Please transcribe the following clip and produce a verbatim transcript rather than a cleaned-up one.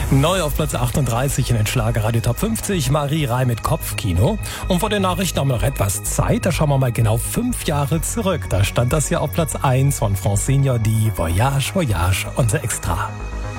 Neu auf Platz achtunddreißig in den Schlagerradio Top fünfzig, Marie Reih mit Kopfkino. Und vor den Nachrichten haben wir noch etwas Zeit, da schauen wir mal genau fünf Jahre zurück. Da stand das ja auf Platz eins von Francine Jordi, Voyage, Voyage, unser Extra.